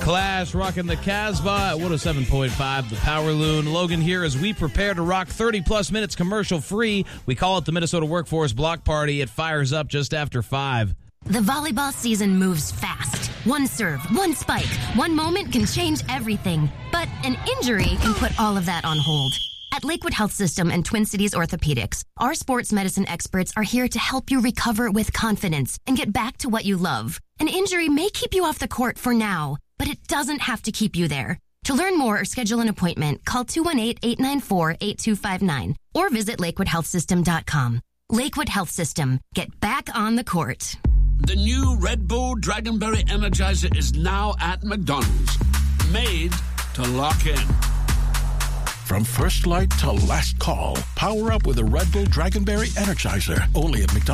Clash rocking the Casbah at 107.5, the Power Loon. Logan here as we prepare to rock 30-plus minutes commercial-free. We call it the Minnesota Workforce Block Party. It fires up just after 5. The volleyball season moves fast. One serve, one spike, one moment can change everything. But an injury can put all of that on hold. At Lakewood Health System and Twin Cities Orthopedics, our sports medicine experts are here to help you recover with confidence and get back to what you love. An injury may keep you off the court for now, but it doesn't have to keep you there. To learn more or schedule an appointment, call 218-894-8259 or visit lakewoodhealthsystem.com. Lakewood Health System. Get back on the court. The new Red Bull Dragonberry Energizer is now at McDonald's. Made to lock in. From first light to last call, power up with a Red Bull Dragonberry Energizer. Only at McDonald's.